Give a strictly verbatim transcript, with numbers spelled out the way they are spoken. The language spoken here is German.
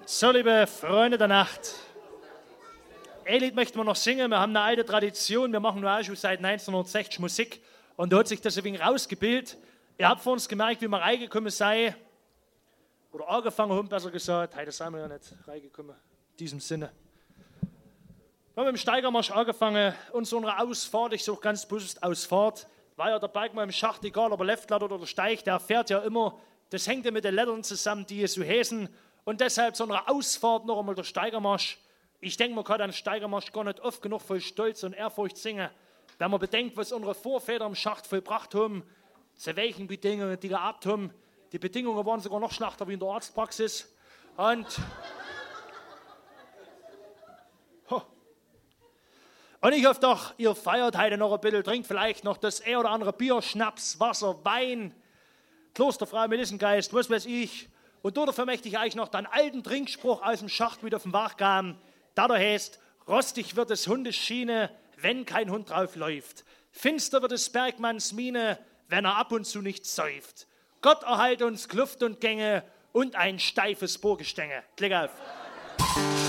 So, liebe Freunde der Nacht, ein Lied möchten wir noch singen. Wir haben eine alte Tradition. Wir machen nur auch schon seit neunzehnhundertsechzig Musik. Und da hat sich das ein wenig rausgebildet. Ihr habt vor uns gemerkt, wie wir reingekommen sei. Oder angefangen haben, besser gesagt. Heute sind wir ja nicht reingekommen. In diesem Sinne. Wir haben mit dem Steigermarsch angefangen. Unsere Ausfahrt, ich suche ganz bewusst Ausfahrt, war ja der Bergmann im Schacht, egal ob er Leftlader oder der Steig, der fährt ja immer. Das hängt ja mit den Lettern zusammen, die so heißen. Und deshalb so eine Ausfahrt noch einmal der Steigermarsch. Ich denke, man kann den Steigermarsch gar nicht oft genug voll Stolz und Ehrfurcht singen, wenn man bedenkt, was unsere Vorväter im Schacht vollbracht haben, zu welchen Bedingungen die gehabt haben. Die Bedingungen waren sogar noch schlechter wie in der Arztpraxis. Und, und ich hoffe doch, ihr feiert heute noch ein bisschen, trinkt vielleicht noch das ein oder andere Bier, Schnaps, Wasser, Wein, Klosterfrau, Melissengeist, was weiß ich. Und dafür möchte ich euch noch den alten Trinkspruch aus dem Schacht wieder auf den Weg geben. Da der heißt, rostig wird des Hundes Schiene, wenn kein Hund drauf läuft. Finster wird des Bergmanns Miene, wenn er ab und zu nicht säuft. Gott erhalte uns Kluft und Gänge und ein steifes Burggestänge. Klick auf.